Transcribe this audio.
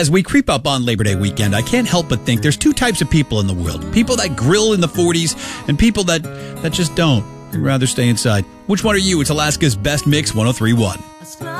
As we creep up on Labor Day weekend, I can't help but think there's two types of people in the world. People that grill in the 40s and people that just don't. They'd rather stay inside. Which one are you? It's Alaska's Best Mix 103.1.